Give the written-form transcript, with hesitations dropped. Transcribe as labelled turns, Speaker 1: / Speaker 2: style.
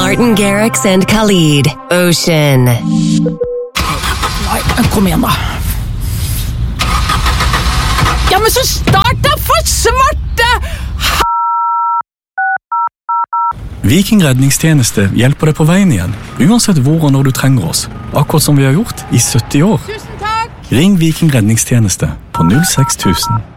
Speaker 1: Martin Garrix and Khalid. Ocean.
Speaker 2: Nei, kom igjen da. Ja, men så starta for svarte!
Speaker 3: Viking redningstjeneste hjelper deg på veien igjen, uansett hvor og når du trenger oss. Akkurat som vi har gjort i 70 år.
Speaker 2: Tusen takk!
Speaker 3: Ring Viking redningstjeneste på 06000.